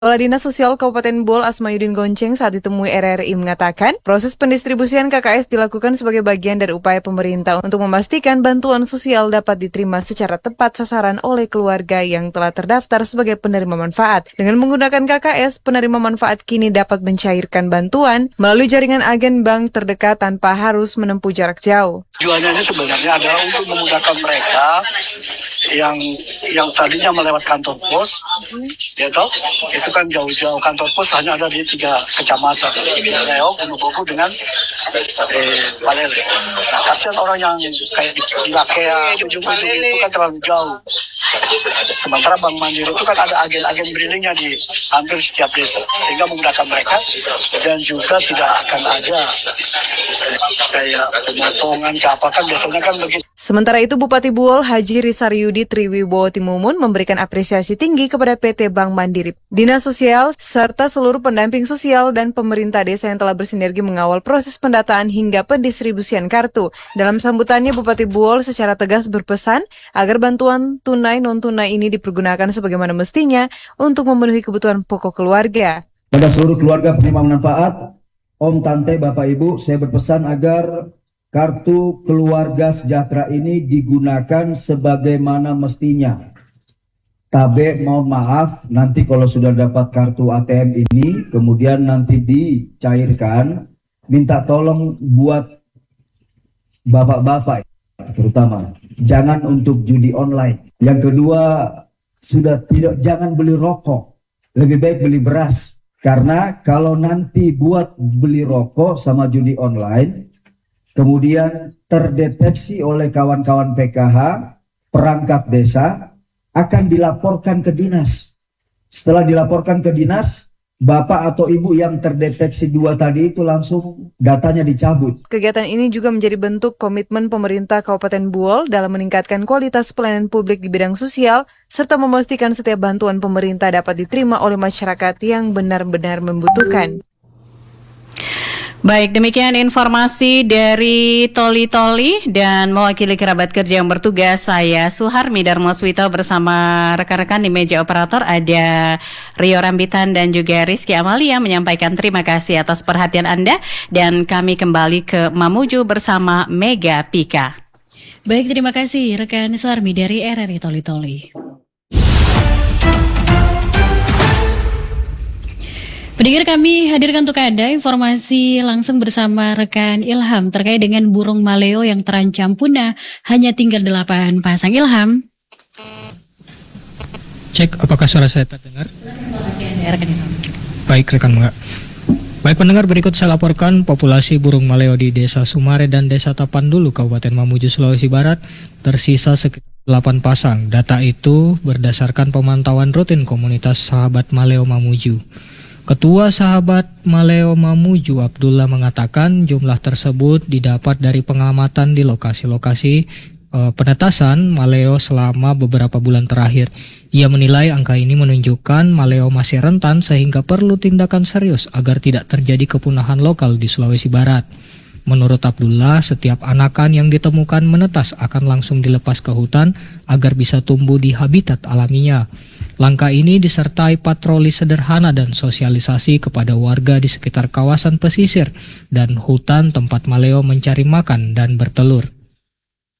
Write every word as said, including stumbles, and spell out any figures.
Kepala Dinas Sosial Kabupaten Bol Asmayudin Gonceng saat ditemui R R I mengatakan, proses pendistribusian K K S dilakukan sebagai bagian dari upaya pemerintah untuk memastikan bantuan sosial dapat diterima secara tepat sasaran oleh keluarga yang telah terdaftar sebagai penerima manfaat. Dengan menggunakan K K S, penerima manfaat kini dapat mencairkan bantuan melalui jaringan agen bank terdekat tanpa harus menempuh jarak jauh. Tujuannya sebenarnya adalah untuk memudahkan mereka yang yang tadinya melewat kantor pos, ya toh, itu kan jauh-jauh, kantor pos hanya ada di tiga kecamatan, Leo, Gunung Bogo dengan eh, Palele. Nah, kasihan orang yang kayak di, di Lakea, ujung-ujung itu kan terlalu jauh. Sementara Bank Mandiri itu kan ada agen-agen brillingnya di hampir setiap desa, sehingga memudahkan mereka dan juga tidak akan ada eh, kayak pemotongan ke apa kan biasanya kan begitu. Sementara itu, Bupati Buol Haji Risaryudi Triwibowo Timumun memberikan apresiasi tinggi kepada P T Bank Mandiri, Dinas Sosial, serta seluruh pendamping sosial dan pemerintah desa yang telah bersinergi mengawal proses pendataan hingga pendistribusian kartu. Dalam sambutannya, Bupati Buol secara tegas berpesan agar bantuan tunai non-tunai ini dipergunakan sebagaimana mestinya untuk memenuhi kebutuhan pokok keluarga. Pada seluruh keluarga penerima manfaat, Om, Tante, Bapak, Ibu, saya berpesan agar kartu keluarga sejahtera ini digunakan sebagaimana mestinya. Tabe, mohon maaf, nanti kalau sudah dapat kartu A T M ini, kemudian nanti dicairkan, minta tolong buat bapak-bapak terutama, jangan untuk judi online. Yang kedua, sudah tidak, jangan beli rokok, lebih baik beli beras. Karena kalau nanti buat beli rokok sama judi online, kemudian terdeteksi oleh kawan-kawan P K H, perangkat desa, akan dilaporkan ke dinas. Setelah dilaporkan ke dinas, bapak atau ibu yang terdeteksi dua tadi itu langsung datanya dicabut. Kegiatan ini juga menjadi bentuk komitmen pemerintah Kabupaten Buol dalam meningkatkan kualitas pelayanan publik di bidang sosial, serta memastikan setiap bantuan pemerintah dapat diterima oleh masyarakat yang benar-benar membutuhkan. Baik, demikian informasi dari Toli Toli dan mewakili kerabat kerja yang bertugas, saya Suharmi Darmoswito bersama rekan-rekan di meja operator ada Rio Rambitan dan juga Rizky Amalia menyampaikan terima kasih atas perhatian Anda dan kami kembali ke Mamuju bersama Mega Pika. Baik, terima kasih rekan Suharmi dari R R I Toli Toli. Pendengar, kami hadirkan untuk Anda informasi langsung bersama rekan Ilham terkait dengan burung maleo yang terancam punah, hanya tinggal delapan pasang. Ilham. Cek apakah suara saya terdengar? Rekan Ilham. Baik rekan Mbak. Baik pendengar, berikut saya laporkan populasi burung maleo di Desa Sumare dan Desa Tapandulu, Kabupaten Mamuju, Sulawesi Barat tersisa sekitar delapan pasang. Data itu berdasarkan pemantauan rutin komunitas Sahabat Maleo Mamuju. Ketua Sahabat Maleo Mamuju Abdullah mengatakan jumlah tersebut didapat dari pengamatan di lokasi-lokasi e, penetasan maleo selama beberapa bulan terakhir. Ia menilai angka ini menunjukkan maleo masih rentan sehingga perlu tindakan serius agar tidak terjadi kepunahan lokal di Sulawesi Barat. Menurut Abdullah, setiap anakan yang ditemukan menetas akan langsung dilepas ke hutan agar bisa tumbuh di habitat alaminya. Langkah ini disertai patroli sederhana dan sosialisasi kepada warga di sekitar kawasan pesisir dan hutan tempat maleo mencari makan dan bertelur.